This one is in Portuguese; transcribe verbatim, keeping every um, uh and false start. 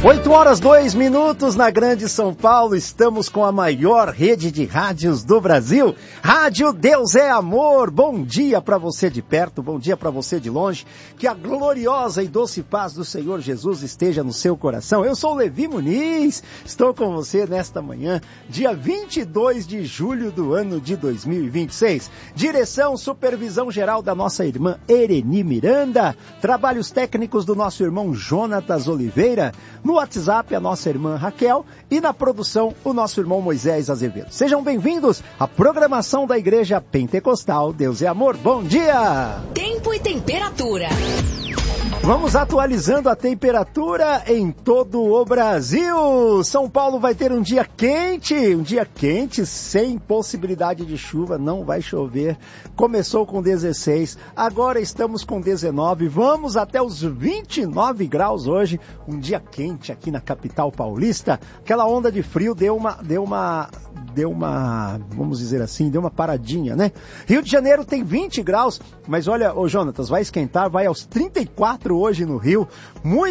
oito horas, dois minutos na Grande São Paulo, estamos com a maior rede de rádios do Brasil, Rádio Deus é Amor. Bom dia para você de perto, bom dia para você de longe, que a gloriosa e doce paz do Senhor Jesus esteja no seu coração. Eu sou o Levi Muniz, estou com você nesta manhã, dia vinte e dois de julho do ano de dois mil e vinte e seis. Direção, supervisão geral da nossa irmã Ereni Miranda, trabalhos técnicos do nosso irmão Jonatas Oliveira, no WhatsApp, a nossa irmã Raquel, e na produção, o nosso irmão Moisés Azevedo. Sejam bem-vindos à programação da Igreja Pentecostal Deus é Amor. Bom dia! Tempo e temperatura. Vamos atualizando a temperatura em todo o Brasil. São Paulo vai ter um dia quente, um dia quente, sem possibilidade de chuva, não vai chover. Começou com dezesseis, agora estamos com dezenove, vamos até os vinte e nove graus hoje. Um dia quente aqui na capital paulista. Aquela onda de frio deu uma, deu uma, deu uma, vamos dizer assim, deu uma paradinha, né? Rio de Janeiro tem vinte graus, mas olha, ô Jonatas, vai esquentar, vai aos trinta e quatro hoje no Rio. Muito